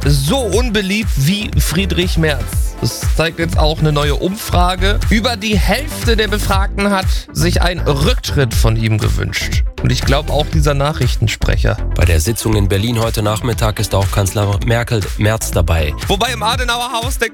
so unbeliebt wie Friedrich Merz. Das zeigt jetzt auch eine neue Umfrage. Über die Hälfte der Befragten hat sich einen Rücktritt von ihm gewünscht. Und ich glaube auch dieser Nachrichtensprecher. Bei der Sitzung in Berlin heute Nachmittag ist auch Kanzler Merz dabei. Wobei im Adenauer Haus denkt